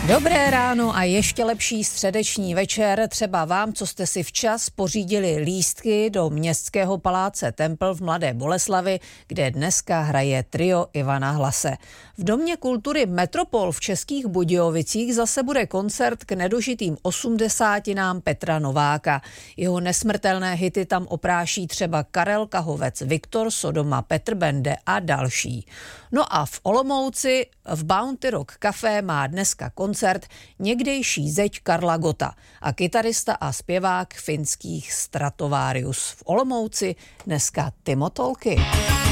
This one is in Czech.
Dobré ráno a ještě lepší středeční večer třeba vám, co jste si včas pořídili lístky do Městského paláce Templ v Mladé Boleslavi, kde dneska hraje trio Ivana Hlase. V Domě kultury Metropol v Českých Budějovicích zase bude koncert k nedožitým 80. Petra Nováka. Jeho nesmrtelné hity tam opráší třeba Karel Kahovec, Viktor Sodoma, Petr Bende a další. No a v Olomouci v Bounty Rock Café má dneska koncert někdejší zeď Karla Gotta a kytarista a zpěvák finských Stratovarius. V Olomouci dneska Timo Tolkki.